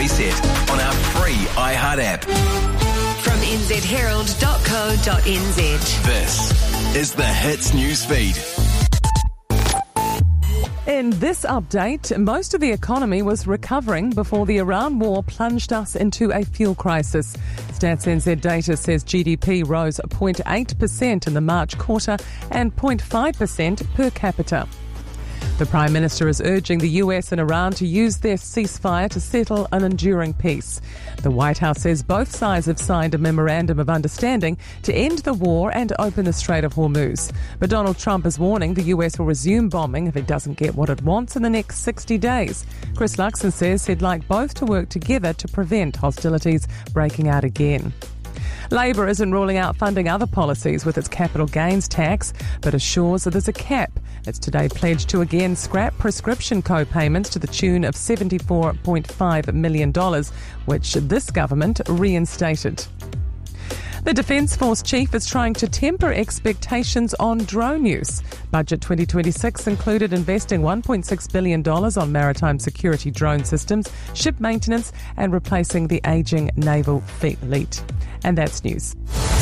Preset on our free iHeart app. From nzherald.co.nz. This is the Hits Newsfeed. In this update, most of the economy was recovering before the Iran war plunged us into a fuel crisis. Stats NZ data says GDP rose 0.8% in the March quarter and 0.5% per capita. The Prime Minister is urging the US and Iran to use their ceasefire to settle an enduring peace. The White House says both sides have signed a memorandum of understanding to end the war and open the Strait of Hormuz. But Donald Trump is warning the US will resume bombing if it doesn't get what it wants in the next 60 days. Chris Luxon says he'd like both to work together to prevent hostilities breaking out again. Labor isn't ruling out funding other policies with its capital gains tax, but assures that there's a cap. It's today pledged to again scrap prescription co-payments to the tune of $74.5 million, which this government reinstated. The Defence Force Chief is trying to temper expectations on drone use. Budget 2026 included investing $1.6 billion on maritime security drone systems, ship maintenance and replacing the ageing naval fleet. And that's news.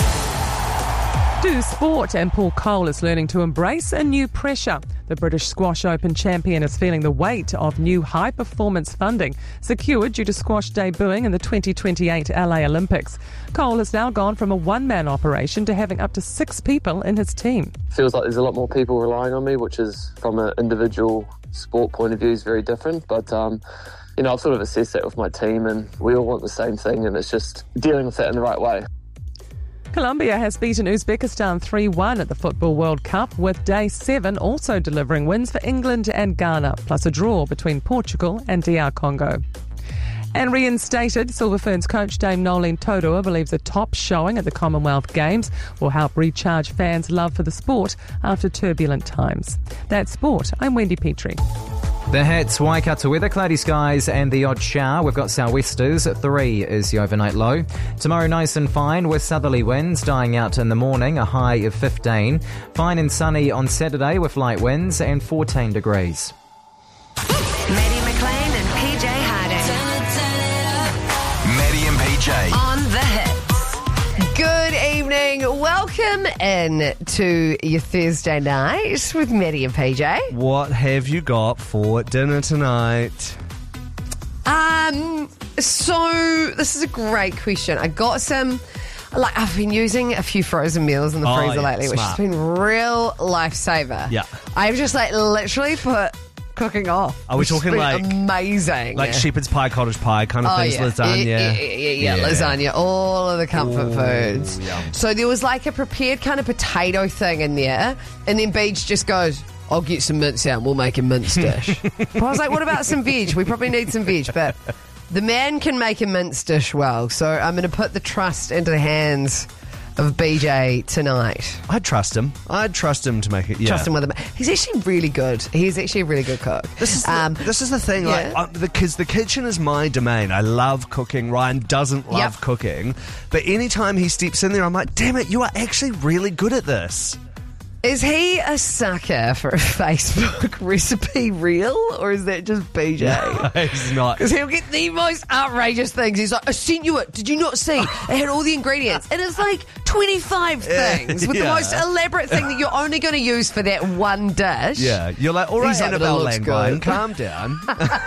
Do sport, and Paul Cole is learning to embrace a new pressure. The British Squash Open champion is feeling the weight of new high-performance funding secured due to squash debuting in the 2028 LA Olympics. Cole has now gone from a one-man operation to having up to 6 people in his team. Feels like there's a lot more people relying on me, which is, from an individual sport point of view, is very different. But I've sort of assessed that with my team, and we all want the same thing, and it's just dealing with that in the right way. Colombia has beaten Uzbekistan 3-1 at the Football World Cup, with Day 7 also delivering wins for England and Ghana, plus a draw between Portugal and DR Congo. And reinstated, Silver Ferns coach Dame Nolene Taurua believes a top showing at the Commonwealth Games will help recharge fans' love for the sport after turbulent times. That's sport. I'm Wendy Petrie. The Hits, Waikato weather, cloudy skies and the odd shower. We've got sou'westers. 3 is the overnight low. Tomorrow nice and fine with southerly winds dying out in the morning, a high of 15. Fine and sunny on Saturday with light winds and 14 degrees. Maddie McLean and PJ Harding. Maddie and PJ. On the Hits. Good evening. Welcome in to your Thursday night with Maddie and PJ. What have you got for dinner tonight? So this is a great question. I got some, I've been using a few frozen meals in the freezer lately, which has been real lifesaver. Yeah. I've just literally put cooking off. Are we talking amazing? Like shepherd's pie, cottage pie kind of things, lasagna? Yeah, lasagna, all of the comfort foods. Yum. So there was a prepared kind of potato thing in there, and then Beach just goes, I'll get some mince out and we'll make a mince dish. But I was like, what about some veg? We probably need some veg, but the man can make a mince dish well, so I'm going to put the trust into the hands of BJ tonight. I'd trust him to make it. Yeah. Trust him with him. He's actually really good. He's actually a really good cook. This is the thing. Because the kitchen is my domain. I love cooking. Ryan doesn't love cooking, but anytime he steps in there, I'm like, damn it, you are actually really good at this. Is he a sucker for a Facebook recipe reel, or is that just BJ? No, he's not. Because he'll get the most outrageous things. He's like, I sent you it. Did you not see? It had all the ingredients. And it's 25 things with the most elaborate thing that you're only going to use for that one dish. Yeah. You're like, all right, He's Annabelle like, Langbein, calm down.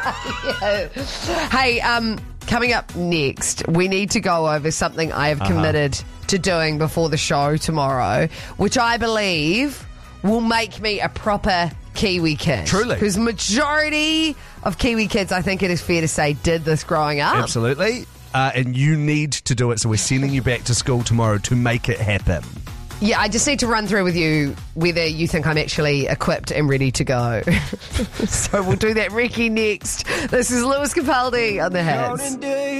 Hey, coming up next, we need to go over something I have committed to doing before the show tomorrow, which I believe will make me a proper Kiwi kid. Truly. Because majority of Kiwi kids, I think it is fair to say, did this growing up. Absolutely. And you need to do it, so we're sending you back to school tomorrow to make it happen. Yeah, I just need to run through with you whether you think I'm actually equipped and ready to go. So we'll do that recce next. This is Lewis Capaldi on the Hits.